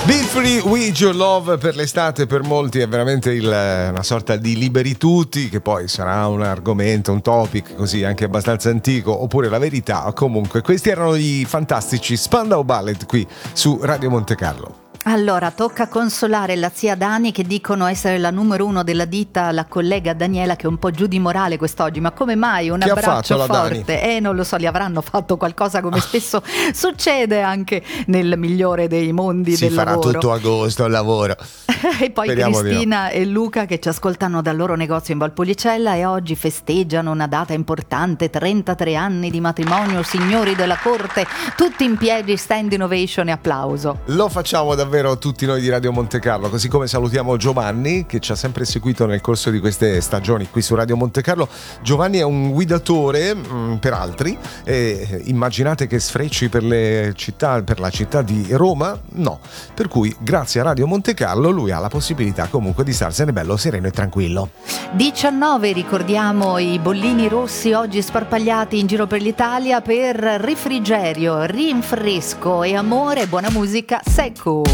Be Free With Your Love per l'estate, per molti è veramente una sorta di liberi tutti, che poi sarà un argomento, un topic così anche abbastanza antico, oppure la verità. Comunque questi erano i fantastici Spandau Ballet qui su Radio Monte Carlo. Allora, tocca consolare la zia Dani, che dicono essere la numero uno della ditta, la collega Daniela, che è un po' giù di morale quest'oggi. Ma come mai? Un abbraccio forte. Non lo so, gli avranno fatto qualcosa, come spesso succede anche nel migliore dei mondi del lavoro. Si farà tutto agosto il lavoro. E poi speriamo Cristina e Luca che ci ascoltano dal loro negozio in Valpolicella e oggi festeggiano una data importante, 33 anni di matrimonio, signori della corte, tutti in piedi, standing ovation e applauso. Lo facciamo davvero tutti noi di Radio Monte Carlo, così come salutiamo Giovanni che ci ha sempre seguito nel corso di queste stagioni qui su Radio Monte Carlo. Giovanni è un guidatore per altri, immaginate che sfrecci per la città di Roma? No, per cui grazie a Radio Monte Carlo lui ha la possibilità comunque di starsene bello, sereno e tranquillo. 19, ricordiamo i bollini rossi oggi sparpagliati in giro per l'Italia per refrigerio, rinfresco e amore, buona musica, Secco.